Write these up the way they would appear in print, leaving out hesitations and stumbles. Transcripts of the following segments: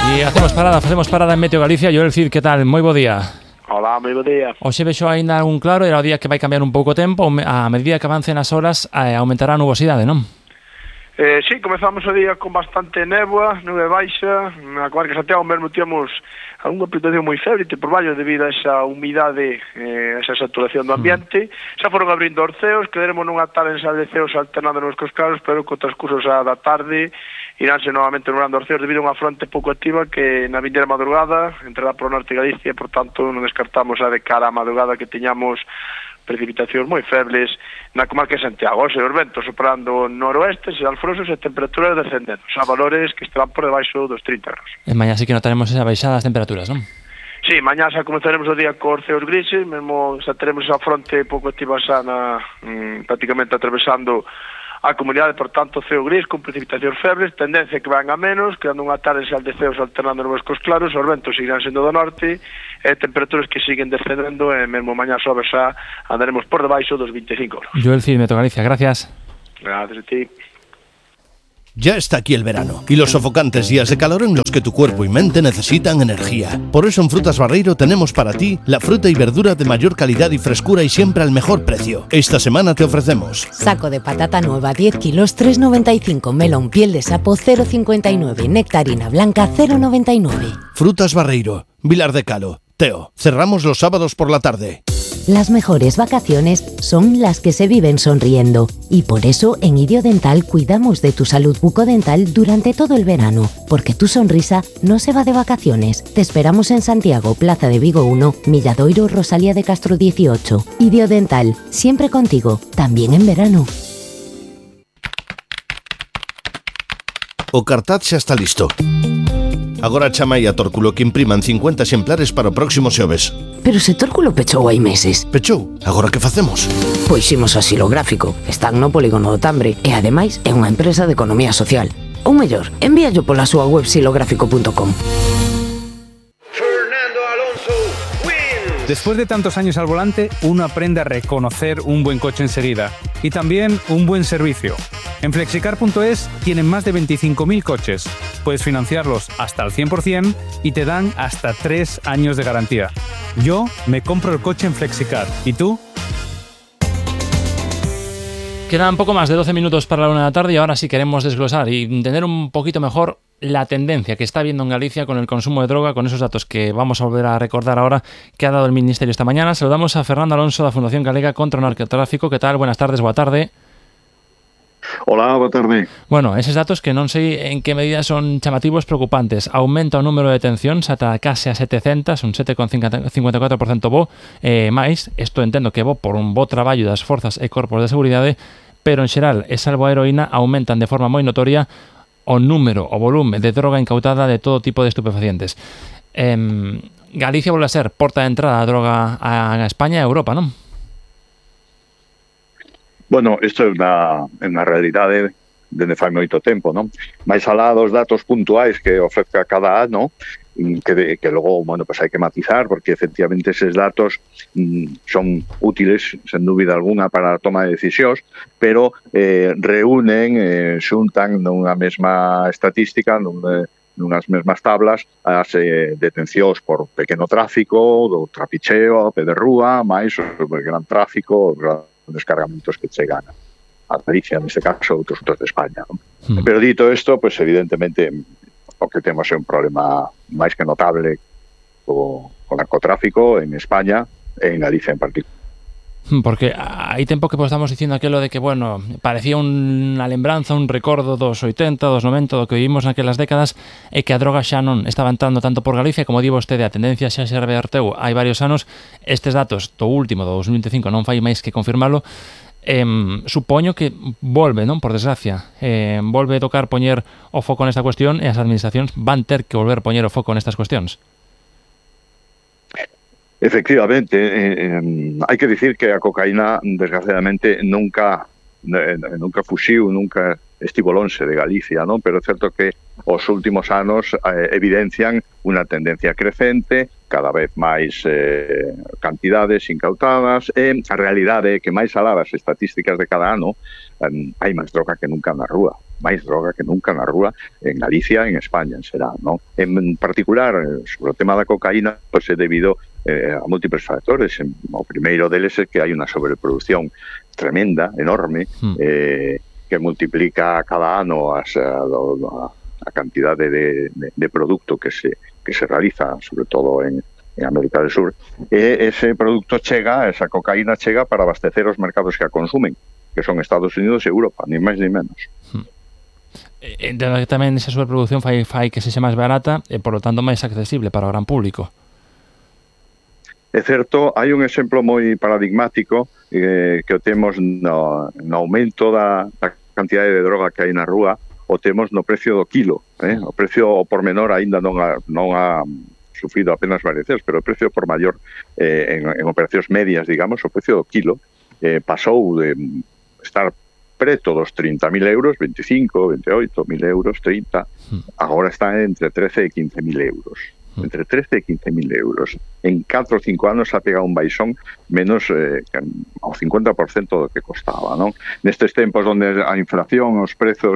E facemos parada en Meteo Galicia. Joel Cid, que tal? Moi bo día. Hola, moi bo día. Hoxe vexo aínda un claro, era o día que vai cambiar un pouco o tempo. A medida que avancen as horas, aumentará a nubosidade, non? Sí, comezamos o día con bastante néboa, nube baixa. Na comarca de Santiago mesmo tínhamos algunha precipitación moi febrite por baixo debido a esa humidade, esa saturación do ambiente. Xa foron abrindo os ceos, quedaremos nunha tarde de ceos alternando nos cos claros, pero co transcurso da tarde iránse novamente nublando os ceos debido a unha fronte pouco activa que na vindeira madrugada entrará por norte de Galicia, por tanto non descartamos a de cara a madrugada que teñamos precipitacións moi febles na comarca de Santiago. Os ventos soprando noroeste, alfrosos e temperaturas descendendo, a valores que estarán por debaixo dos 30 graus. E mañá sí que notaremos esa baixada das temperaturas, non? Sí, mañá xa comenzaremos o día cos ceos grises, mesmo xa teremos esa fronte pouco activa xa prácticamente atravesando a comunidade, por tanto, ceo gris con precipitacións febles, tendencia que van a menos, quedando unha tarde xa de ceos alternando nos cos claros, os ventos seguirán sendo do norte, e temperaturas que siguen descendendo, e mesmo mañá sobe xa andaremos por debaixo dos 25 graus. Joel Cid, Meteo Galicia, gracias. Gracias a ti. Ya está aquí el verano y los sofocantes días de calor en los que tu cuerpo y mente necesitan energía. Por eso en Frutas Barreiro tenemos para ti la fruta y verdura de mayor calidad y frescura y siempre al mejor precio. Esta semana te ofrecemos saco de patata nueva 10 kilos 3,95, melón piel de sapo 0,59, nectarina blanca 0,99. Frutas Barreiro, Vilar de Calo, Teo. Cerramos los sábados por la tarde. Las mejores vacaciones son las que se viven sonriendo y por eso en Idio Dental cuidamos de tu salud bucodental durante todo el verano, porque tu sonrisa no se va de vacaciones. Te esperamos en Santiago, Plaza de Vigo 1, Milladoiro, Rosalía de Castro 18. Idio Dental, siempre contigo, también en verano. O cartaz xa está listo. Agora chamai a Tórculo que impriman 50 exemplares para o próximo xoves. Pero se Tórculo pechou hai meses. Pechou? Agora que facemos? Pois imos a Xilográfico. Están no polígono do Tambre e ademais é unha empresa de economía social. Ou mellor, envíallo pola súa web xilográfico.com. Después de tantos años al volante, uno aprende a reconocer un buen coche enseguida y también un buen servicio. En Flexicar.es tienen más de 25.000 coches. Puedes financiarlos hasta el 100% y te dan hasta 3 años de garantía. Yo me compro el coche en Flexicar. ¿Y tú? Quedan poco más de 12 minutos para la 1 de la tarde y ahora sí queremos desglosar y entender un poquito mejor la tendencia que está habiendo en Galicia con el consumo de droga, con esos datos que vamos a volver a recordar ahora que ha dado el Ministerio esta mañana. Saludamos a Fernando Alonso da Fundación Galega contra o Narcotráfico. Que tal? Buenas tardes, boa tarde. Hola, boa tarde. Bueno, eses datos que non sei en que medida son chamativos, preocupantes. Aumenta o número de detencións ata case a 700, un 7,54% bo, máis, isto entendo que bo por un bo traballo das forzas e corpos de seguridade, pero en xeral, e salvo a heroína, aumentan de forma moi notoria o número, o volume de droga incautada de todo tipo de estupefacientes. Galicia volve a ser porta de entrada a droga a España e a Europa, non? Bueno, isto é unha realidade dende fai moito tempo, non? Mais alá dos datos puntuais que ofrezca cada ano, que logo, bueno, pues hai que matizar, porque efectivamente eses datos son útiles, sen dúbida alguna, para a toma de decisións, pero reúnen, xuntan nunha mesma estatística, nunhas mesmas tablas, as detencións por pequeno tráfico, do trapicheo, a pé de rúa, máis o gran tráfico, os descargamentos que chegan a Galicia, neste caso, outros de España, non? Pero dito isto, pues evidentemente o que temos é un problema máis que notable co narcotráfico en España e en Galicia en particular. Porque hai tempo que estamos dicindo aquilo de que, bueno, parecía unha lembranza, un recordo dos 80, dos 90, do que vivimos naquelas décadas, e que a droga xa non estaba entrando tanto por Galicia, como di vostede, a tendencia xa se reverteu hai varios anos. Estes datos do último, do 2025, non fai máis que confirmalo. Supoño que volve, non, por desgracia, volve a tocar poñer o foco nesta cuestión e as administracións van ter que volver a poñer o foco nestas cuestións. Efectivamente, hai que dicir que a cocaína, desgraciadamente, nunca fuxiu, nunca estivo lonxe de Galicia, non? Pero é certo que os últimos anos evidencian unha tendencia crecente, cada vez máis cantidades incautadas, e a realidade é que máis alá das estatísticas de cada ano hai máis droga que nunca na rúa, en Galicia e en España en xeral, non? En particular, sobre o tema da cocaína, pois é debido a múltiples factores. O primeiro deles é que hai unha sobreproducción tremenda, enorme, que multiplica cada ano a cantidade de producto que se realiza, sobre todo en América del Sur, e ese producto esa cocaína chega para abastecer os mercados que a consumen, que son Estados Unidos e Europa, ni máis ni menos. Entendo que tamén esa sobreproducción fai que sexa máis barata e, por lo tanto, máis accesible para o gran público. É certo, hai un exemplo moi paradigmático que o temos no aumento da cantidade de droga que hai na rúa, o temos no precio do kilo. O precio ao por menor aínda non ha sufrido apenas variacións, pero o precio por maior en operacións medias, digamos, o precio do kilo pasou de estar preto dos 30.000 euros, 25, 28.000 euros, 30, agora está entre 13 e 15.000 euros. Entre 13 e 15.000 euros. En 4 ou 5 anos ha pegado un baixón menos ao 50% do que costaba, non? Nestes tempos onde a inflación, os prezos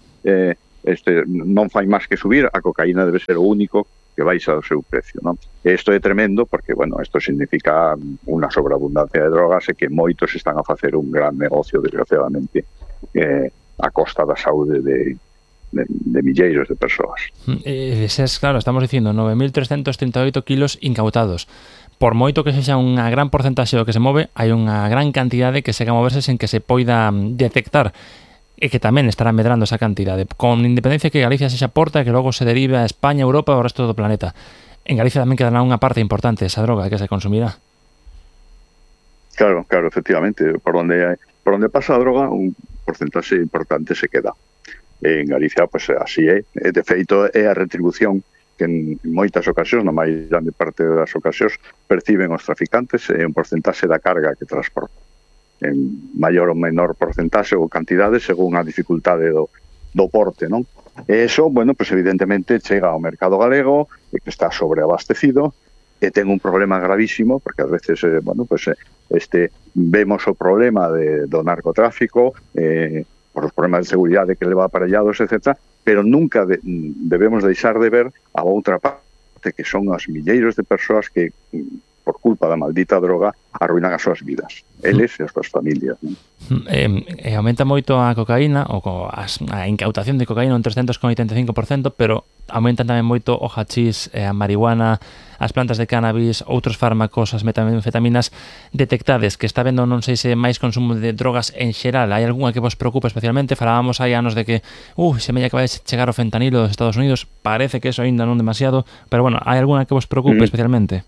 non fai máis que subir, a cocaína debe ser o único que baixa o seu precio, non? E isto é tremendo porque, bueno, isto significa unha sobreabundancia de drogas e que moitos están a facer un gran negocio, desgraciadamente, a costa da saúde de milleiros de persoas. Claro, estamos dicindo 9.338 kilos incautados. Por moito que sexa unha gran porcentaxe do que se move, hai unha gran cantidade que segue a moverse sen que se poida detectar, e que tamén estará medrando esa cantidade, con independencia que Galicia sexa porta e que logo se derive a España, Europa e ao resto do planeta. En Galicia tamén quedará unha parte importante desa droga que se consumirá. Claro, efectivamente. Por onde pasa a droga, un porcentaxe importante se queda. En Galicia, pois así é. De feito, é a retribución que en moitas ocasións, na máis grande parte das ocasións, perciben os traficantes, é un porcentaxe da carga que transportan. En maior ou menor porcentaxe ou cantidade según a dificultade do porte, non? E iso, bueno, pues evidentemente chega ao mercado galego, que está sobreabastecido, e ten un problema gravísimo, porque ás veces, bueno, pues vemos o problema do narcotráfico, por os problemas de seguridade que leva aparellados, etc., pero nunca debemos deixar de ver a outra parte, que son as milleiros de persoas que, por culpa da maldita droga, arruinan as súas vidas, eles e as súas familias. Aumenta moito a cocaína, ou a incautación de cocaína un 385%, pero aumentan tamén moito o hachís, a marihuana, as plantas de cannabis, outros fármacos, as metanfetaminas detectades, que está vendo, non sei se máis consumo de drogas en xeral. Hai algunha que vos preocupa especialmente? Falábamos hai anos de que semella que vai chegar o fentanilo dos Estados Unidos, parece que eso ainda non demasiado, pero bueno, hai algunha que vos preocupe especialmente?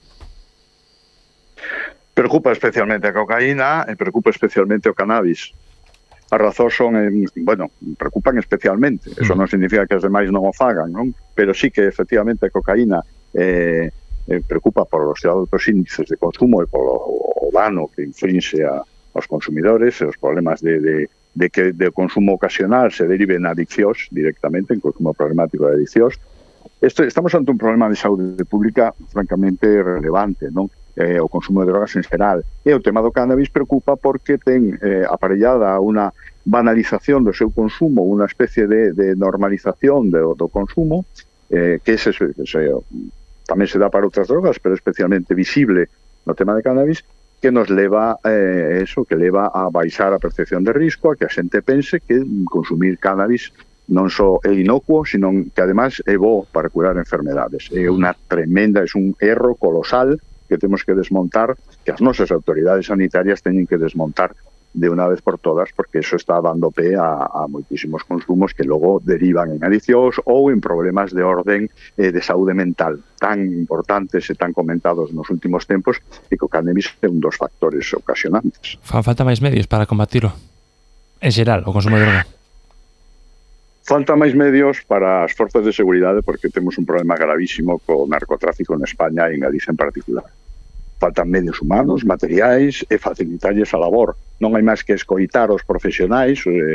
Preocupa especialmente a cocaína e preocupa especialmente o cannabis. As razóns son, bueno, preocupan especialmente. Eso non significa que os demais non o fagan, non? Pero sí que efectivamente a cocaína preocupa por os altos índices de consumo e polo dano que infrinxe aos consumidores e os problemas de que de consumo ocasional se derive en adiccións directamente, en consumo problemático de adiccións. Estamos ante un problema de saúde pública francamente relevante, non? O consumo de drogas en xeral. E o tema do cannabis preocupa porque ten aparellada unha banalización do seu consumo, unha especie de normalización do consumo, que tamén se dá para outras drogas, pero especialmente visible no tema de cannabis, que nos leva que leva a baixar a percepción de risco, a que a xente pense que consumir cannabis non só é inocuo, sino que además é bo para curar enfermedades. É unha tremenda, é un erro colosal que temos que desmontar, que as nosas autoridades sanitarias teñen que desmontar de unha vez por todas, porque eso está dando pé a moitísimos consumos que logo derivan en adiccións ou en problemas de orden de saúde mental tan importantes e tan comentados nos últimos tempos, e que o cannabis é un dos factores ocasionantes. Fan falta máis medios para combatilo, en xeral, o consumo de droga? Falta máis medios para as forzas de seguridade, porque temos un problema gravísimo co narcotráfico en España e en Galicia en particular. Faltan medios humanos, materiais e facilitarlles a labor. Non hai máis que escoitar os profesionais,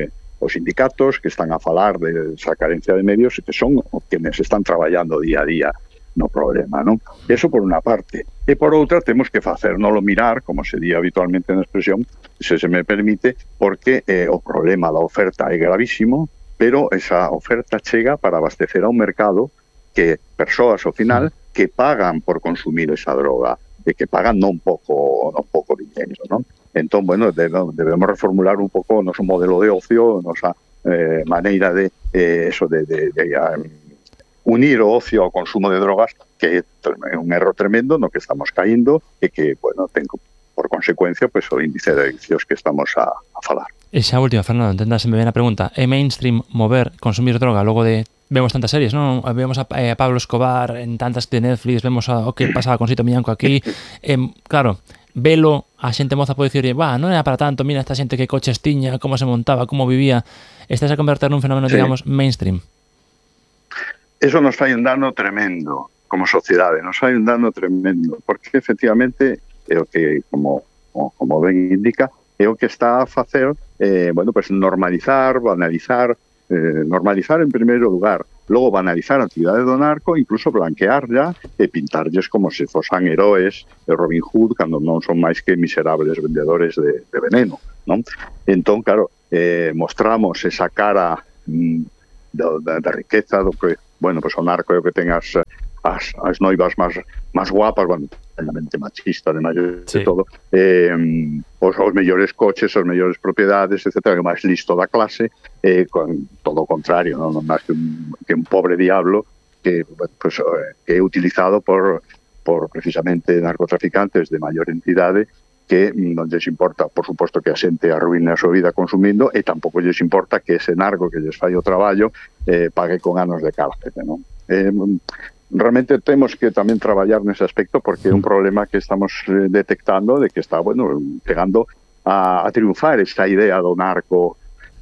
os sindicatos que están a falar de esa carencia de medios que son quienes están traballando día a día no problema, non? Eso por unha parte. E por outra, temos que facérnoslo mirar, como se di habitualmente na expresión, se me permite, porque o problema da oferta é gravísimo, pero esa oferta chega para abastecer a un mercado que persoas ao final que pagan por consumir esa droga e que pagan non pouco dinero, non? Entón, bueno, debemos reformular un pouco o noso modelo de ocio, a nosa maneira de unir o ocio ao consumo de drogas, que é un erro tremendo no que estamos caindo e que, bueno, ten por consecuencia pues, o índice de adiccións que estamos a falar. Esa última, Fernando, enténdaseme ben a pregunta. É mainstream mover, consumir droga logo de... Vemos tantas series, non? Vemos a Pablo Escobar en tantas de Netflix, vemos o que pasaba con Sito Miñanco aquí. Claro, velo, a xente moza pode dicir, non era para tanto, mira esta xente que coches tiña, como se montaba, como vivía. Estás a converter nun fenómeno, digamos, mainstream. Eso nos fai un dano tremendo como sociedade, nos fai un dano tremendo, porque efectivamente é o que, como ben indica, é o que está a facer, pues normalizar, banalizar, normalizar en primeiro lugar, logo banalizar a actividade do narco, incluso blanquear ya e pintarlles como se fosan heróis de Robin Hood cando non son máis que miserables vendedores de veneno, non? Entón, claro, mostramos esa cara da riqueza do que, bueno, pues o narco é o que ten as noivas máis guapas, bueno, totalmente machista de mayor de todo, os mellores coches, as mellores propiedades, etcétera, que máis listo da clase, con todo o contrario, non máis que un pobre diablo que pues, é utilizado por precisamente narcotraficantes de maior entidade que non lles importa, por suposto, que a xente arruine a súa vida consumindo e tampouco lles importa que ese narco que lles fai o traballo pague con anos de cárcel, non? Realmente temos que tamén traballar nese aspecto porque é un problema que estamos detectando de que está, bueno, pegando a triunfar esta idea do narco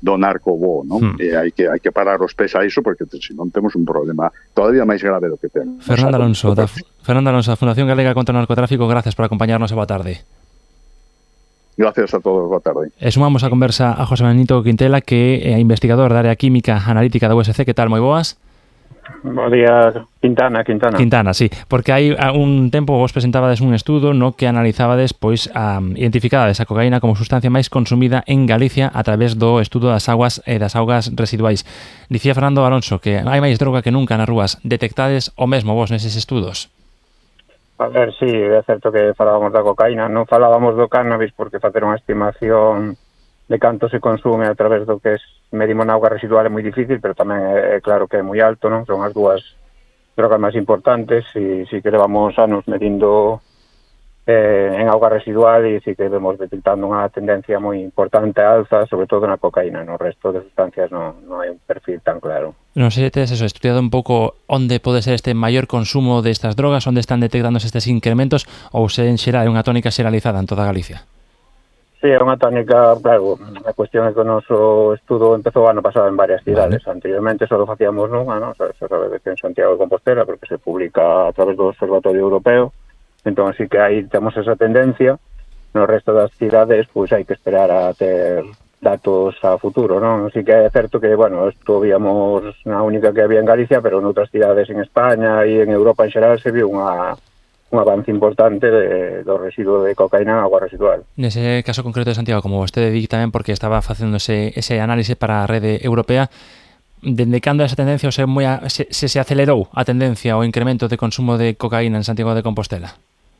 bo, non? E hai que parar os pés a iso porque senón temos un problema todavía máis grave do que temos. Fernando Alonso, da Fundación Galega contra o Narcotráfico, gracias por acompañarnos e boa tarde. Gracias a todos, boa tarde. E sumamos a conversa a José Benito Quintela, que é investigador da área química analítica da USC. Que tal, moi boas? Bo día, Quintana. Quintana, sí, porque hai un tempo vos presentabades un estudo no que analizabades, pois, identificadades a cocaína como sustancia máis consumida en Galicia a través do estudo das augas residuais. Dicía Fernando Alonso que hai máis droga que nunca nas rúas. Detectades o mesmo vos neses estudos? A ver, sí, é certo que falábamos da cocaína, non falábamos do cannabis porque facer unha estimación de canto se consume a través do que medimos na auga residual é moi difícil, pero tamén é claro que é moi alto, non? Son as dúas drogas máis importantes e sí que levamos anos medindo en auga residual e sí que vemos detectando unha tendencia moi importante a alza, sobre todo na cocaína. No resto de sustancias non hai un perfil tan claro. Non sei se tedes estudiado un pouco onde pode ser este maior consumo destas drogas, onde están detectándose estes incrementos, ou se en xeral é unha tónica xeralizada en toda Galicia? Sí, é unha tónica, claro, a cuestión é que o noso estudo empezou ano pasado en varias cidades. Anteriormente só facíamos nunha, non? Xa sabe que en Santiago de Compostela, porque se publica a través do Observatorio Europeo. Entón, sí que aí temos esa tendencia. No resto das cidades, pois hai que esperar a ter datos a futuro, non? Así que é certo que, bueno, isto víamos na única que había en Galicia, pero en outras cidades en España e en Europa en xeral se viu un avance importante do residuo de cocaína en agua residual. Nese caso concreto de Santiago, como vostede di tamén, porque estaba facendo ese análise para a rede europea, dende cando esa tendencia se acelerou a tendencia o incremento de consumo de cocaína en Santiago de Compostela?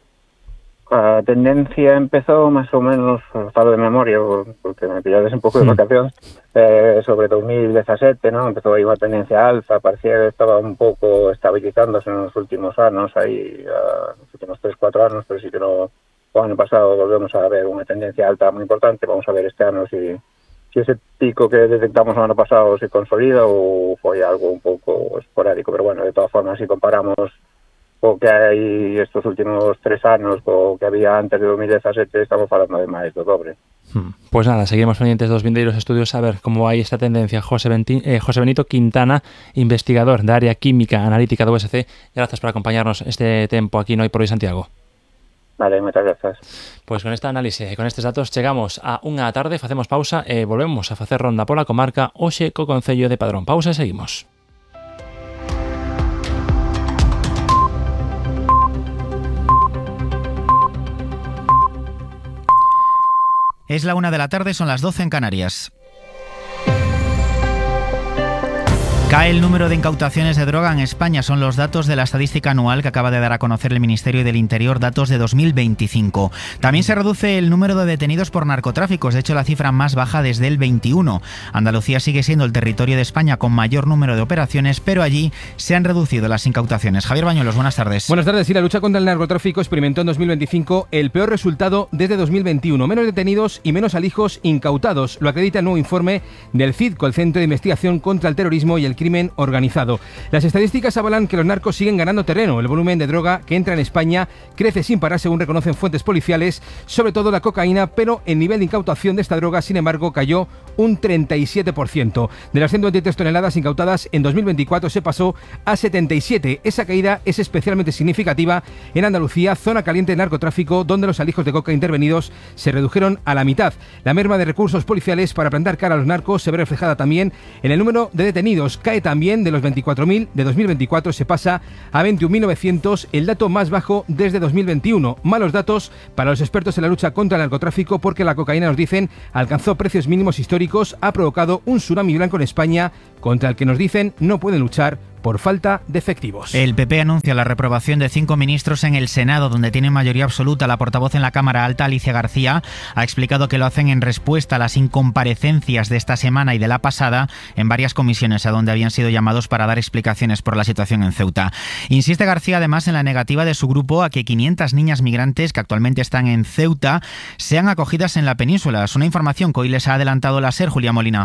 A tendencia empezou máis ou menos, falo de memoria, porque me pillades un pouco de vacacións, sobre 2017, non? Empezou aí unha tendencia alza, parecía que estaba un pouco estabilizándose nos últimos anos, aí, nos últimos 3-4 anos, pero sí que o ano pasado volvemos a ver unha tendencia alta moi importante. Vamos a ver este ano se ese pico que detectamos o ano pasado se consolida ou foi algo un pouco esporádico, pero bueno, de todas formas, se comparamos o que hai estos últimos 3 anos co que había antes de 2017, estamos falando de máis do dobre. Pues nada, seguimos pendientes dos vindeiros estudios a ver como hai esta tendencia. José Benito Quintana, investigador da área química analítica do USC, gracias por acompañarnos este tempo aquí no Hoy por Hoy Santiago. Vale, moitas grazas. Pois con este análise e con estes datos chegamos a 1:00 PM, facemos pausa e volvemos a facer ronda pola comarca hoxe co Concello de Padrón. Pausa e seguimos. Es la 1:00 PM, son las 12 en Canarias. Cae el número de incautaciones de droga en España, son los datos de la estadística anual que acaba de dar a conocer el Ministerio del Interior, datos de 2025. También se reduce el número de detenidos por narcotráficos, de hecho la cifra más baja desde el 21. Andalucía sigue siendo el territorio de España con mayor número de operaciones, pero allí se han reducido las incautaciones. Javier Bañuelos, buenas tardes. Buenas tardes. Sí, la lucha contra el narcotráfico experimentó en 2025 el peor resultado desde 2021. Menos detenidos y menos alijos incautados. Lo acredita el nuevo informe del CIDCO, el Centro de Investigación contra el Terrorismo y el Crimen Organizado. Las estadísticas avalan que los narcos siguen ganando terreno. El volumen de droga que entra en España crece sin parar, según reconocen fuentes policiales, sobre todo la cocaína, pero el nivel de incautación de esta droga, sin embargo, cayó un 37%. De las 123 toneladas incautadas en 2024 se pasó a 77. Esa caída es especialmente significativa en Andalucía, zona caliente de narcotráfico, donde los alijos de coca intervenidos se redujeron a la mitad. La merma de recursos policiales para plantar cara a los narcos se ve reflejada también en el número de detenidos. Cae también de los 24.000 de 2024, se pasa a 21.900, el dato más bajo desde 2021. Malos datos para los expertos en la lucha contra el narcotráfico, porque la cocaína, nos dicen, alcanzó precios mínimos históricos, ha provocado un tsunami blanco en España contra el que, nos dicen, no pueden luchar por falta de efectivos. El PP anuncia la reprobación de 5 ministros en el Senado, donde tiene mayoría absoluta. La portavoz en la Cámara Alta, Alicia García, ha explicado que lo hacen en respuesta a las incomparecencias de esta semana y de la pasada en varias comisiones a donde habían sido llamados para dar explicaciones por la situación en Ceuta. Insiste García además en la negativa de su grupo a que 500 niñas migrantes que actualmente están en Ceuta sean acogidas en la península. Es una información que hoy les ha adelantado la SER, Julia Molina.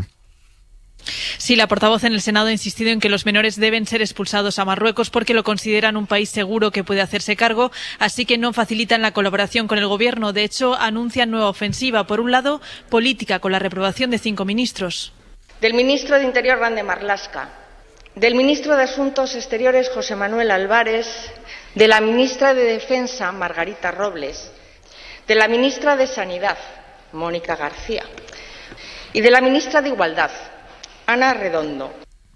Sí, la portavoz en el Senado ha insistido en que los menores deben ser expulsados a Marruecos porque lo consideran un país seguro que puede hacerse cargo, así que no facilitan la colaboración con el Gobierno. De hecho, anuncian nueva ofensiva. Por un lado, política, con la reprobación de 5 ministros. Del ministro de Interior, Grande Marlaska, del ministro de Asuntos Exteriores, José Manuel Álvarez, de la ministra de Defensa, Margarita Robles, de la ministra de Sanidad, Mónica García, y de la ministra de Igualdad, Ana Redondo.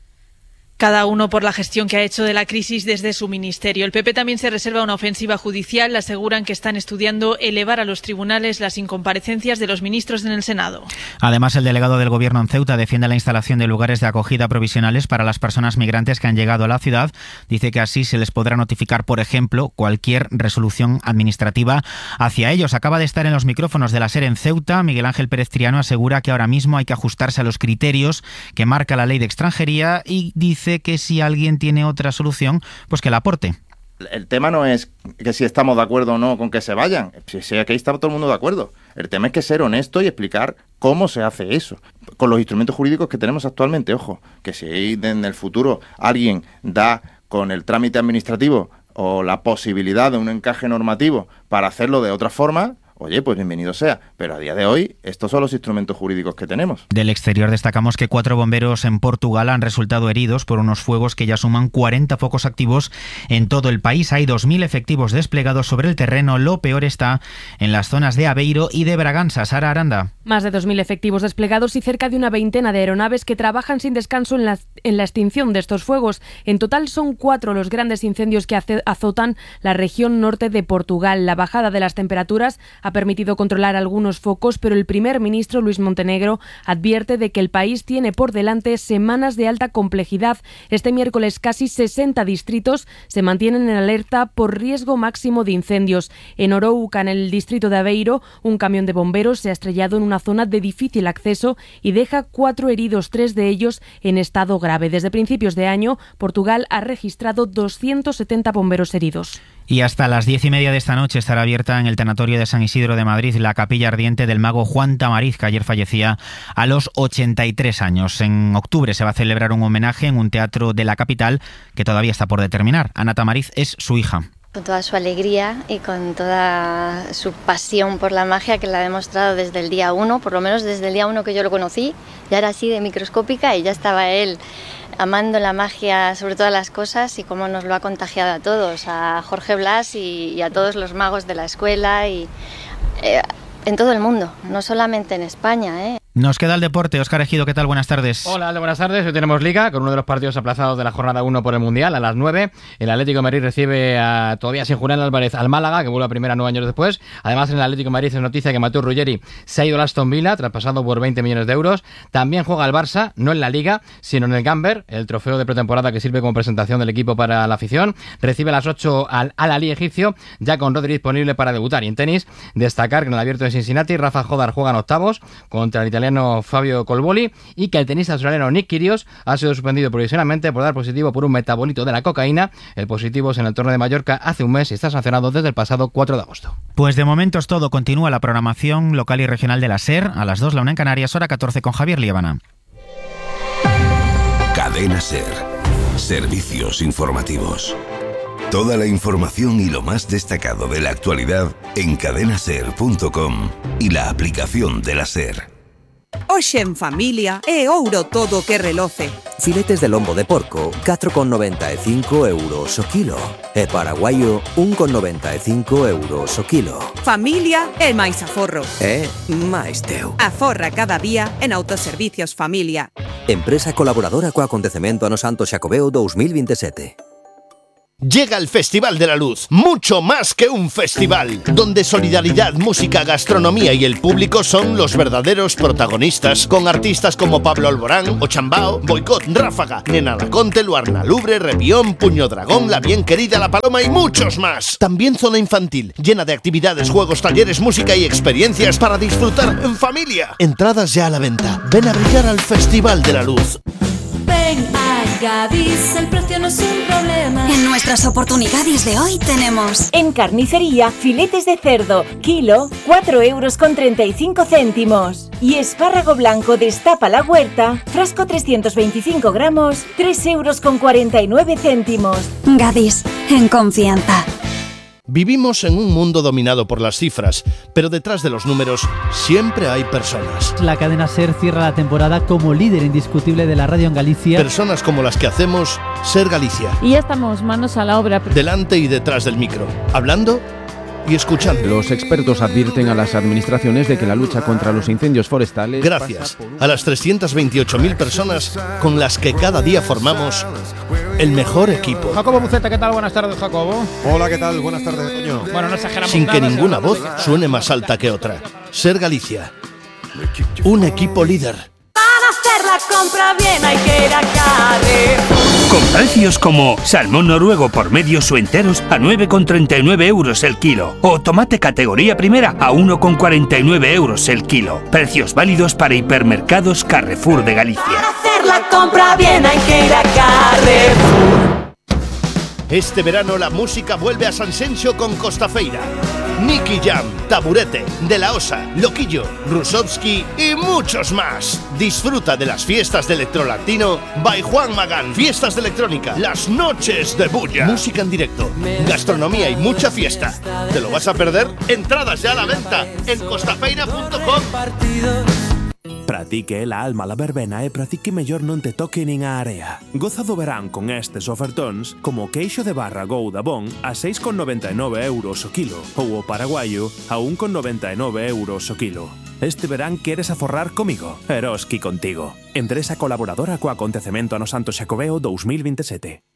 Cada uno por la gestión que ha hecho de la crisis desde su ministerio. El PP también se reserva una ofensiva judicial. Aseguran que están estudiando elevar a los tribunales las incomparecencias de los ministros en el Senado. Además, el delegado del Gobierno en Ceuta defiende la instalación de lugares de acogida provisionales para las personas migrantes que han llegado a la ciudad. Dice que así se les podrá notificar, por ejemplo, cualquier resolución administrativa hacia ellos. Acaba de estar en los micrófonos de la SER en Ceuta. Miguel Ángel Pérez Triano asegura que ahora mismo hay que ajustarse a los criterios que marca la ley de extranjería y dice que si alguien tiene otra solución, pues que la aporte. El tema no es que si estamos de acuerdo o no con que se vayan. Si aquí está todo el mundo de acuerdo. El tema es que ser honesto y explicar cómo se hace eso. Con los instrumentos jurídicos que tenemos actualmente, ojo, que si en el futuro alguien da con el trámite administrativo o la posibilidad de un encaje normativo para hacerlo de otra forma, oye, pues bienvenido sea. Pero a día de hoy, estos son los instrumentos jurídicos que tenemos. Del exterior destacamos que 4 bomberos en Portugal han resultado heridos por unos fuegos que ya suman 40 focos activos en todo el país. Hay 2.000 efectivos desplegados sobre el terreno. Lo peor está en las zonas de Aveiro y de Bragança. Sara Aranda. Más de 2.000 efectivos desplegados y cerca de una veintena de aeronaves que trabajan sin descanso en la extinción de estos fuegos. En total son 4 los grandes incendios que azotan la región norte de Portugal. La bajada de las temperaturas ha permitido controlar algunos focos, pero el primer ministro Luis Montenegro advierte de que el país tiene por delante semanas de alta complejidad. Este miércoles casi 60 distritos se mantienen en alerta por riesgo máximo de incendios. En Orouca, en el distrito de Aveiro, un camión de bomberos se ha estrellado en una zona de difícil acceso y deja 4 heridos, 3 de ellos en estado grave. Desde principios de año, Portugal ha registrado 270 bomberos heridos. Y hasta las 10:30 de esta noche estará abierta en el Tanatorio de San Isidro de Madrid la capilla ardiente del mago Juan Tamariz, que ayer fallecía a los 83 años. En octubre se va a celebrar un homenaje en un teatro de la capital que todavía está por determinar. Ana Tamariz es su hija. Con toda su alegría y con toda su pasión por la magia, que la ha demostrado desde el día 1, por lo menos desde el día 1 que yo lo conocí. Ya era así de microscópica y ya estaba él amando la magia sobre todas las cosas y cómo nos lo ha contagiado a todos, a Jorge Blas y a todos los magos de la escuela y en todo el mundo, no solamente en España, Nos queda el deporte. Óscar Ejido, ¿qué tal? Buenas tardes. Hola, Aldo, buenas tardes. Hoy tenemos Liga, con uno de los partidos aplazados de la jornada 1 por el Mundial, a las 9. El Atlético de Madrid recibe todavía sin Julián Álvarez al Málaga, que vuelve a primera 9 años después. Además, en el Atlético de Madrid es noticia que Mateu Ruggeri se ha ido al Aston Villa, traspasado por 20 millones de euros. También juega el Barça, no en la Liga, sino en el Gamber, el trofeo de pretemporada que sirve como presentación del equipo para la afición. Recibe a las 8 al Al-Ahly egipcio, ya con Rodri disponible para debutar. Y en tenis, destacar que en el Abierto de Cincinnati, Rafa Jodar juega en octavos contra el italiano Fabio Colboli, y que el tenista australiano Nick Kyrgios ha sido suspendido provisionalmente por dar positivo por un metabolito de la cocaína. El positivo es en el torneo de Mallorca hace un mes y está sancionado desde el pasado 4 de agosto. Pues de momento es todo. Continúa la programación local y regional de la SER. A las 2, la 1 en Canarias, hora 14 con Javier Liébana. Cadena SER. Servicios informativos. Toda la información y lo más destacado de la actualidad en cadenaser.com y la aplicación de la SER. Hoxe en familia é ouro todo que reloce. Filetes de lombo de porco, 4,95 euros o kilo. E paraguayo, 1,95 euros o kilo. Familia é máis aforro. É máis teu. Aforra cada día en Autoservicios Familia. Empresa colaboradora co acontecemento Ano Santo Xacobeo 2027. Llega el Festival de la Luz, mucho más que un festival, donde solidaridad, música, gastronomía y el público son los verdaderos protagonistas, con artistas como Pablo Alborán, Ochambao, Boicot, Ráfaga, Nena Laconte, Luarna Lubre, Revión, Puño Dragón, La Bien Querida, La Paloma y muchos más. También zona infantil, llena de actividades, juegos, talleres, música y experiencias para disfrutar en familia. Entradas ya a la venta. Ven a brillar al Festival de la Luz. Ven a Gadis, el precio no es un problema. En nuestras oportunidades de hoy tenemos: en carnicería, filetes de cerdo, kilo, 4,35 €. Y espárrago blanco destapa la huerta, frasco 325 gramos, 3,49 €. Gadis, en confianza. Vivimos en un mundo dominado por las cifras, pero detrás de los números siempre hay personas. La cadena SER cierra la temporada como líder indiscutible de la radio en Galicia. Personas como las que hacemos SER Galicia. Y ya estamos manos a la obra. Delante y detrás del micro, hablando y escuchando. Los expertos advierten a las administraciones de que la lucha contra los incendios forestales... Gracias a las 328.000 personas con las que cada día formamos el mejor equipo. Jacobo Buceta, ¿qué tal? Buenas tardes, Jacobo. Hola, ¿qué tal? Buenas tardes, Toño. Bueno, no exageramos Sin nada, que ninguna voz suene más alta que otra. SER Galicia. Un equipo líder. Para hacer la compra bien hay que ir a Carrefour. Con precios como salmón noruego por medios o enteros a 9,39 € el kilo. O tomate categoría primera a 1,49 € el kilo. Precios válidos para hipermercados Carrefour de Galicia. Para hacer la compra bien hay que ir a Carrefour. Este verano la música vuelve a Sanxenxo con Costafeira. Nicky Jam, Taburete, De La Osa, Loquillo, Rusovsky y muchos más. Disfruta de las fiestas de electrolatino by Juan Magán. Fiestas de electrónica, las noches de bulla. Música en directo, gastronomía y mucha fiesta. ¿Te lo vas a perder? Entradas ya a la venta en costafeira.com. Pratique la alma la verbena e pratique mellor non te toque nin a area. Goza do verán con estes ofertóns como queixo de barra Gouda Bon a 6,99 € o kilo ou o paraguayo a 1,99 € o kilo. Este verán queres aforrar comigo? Eroski contigo. Empresa colaboradora co acontecemento Ano Santo Xacobeo 2027.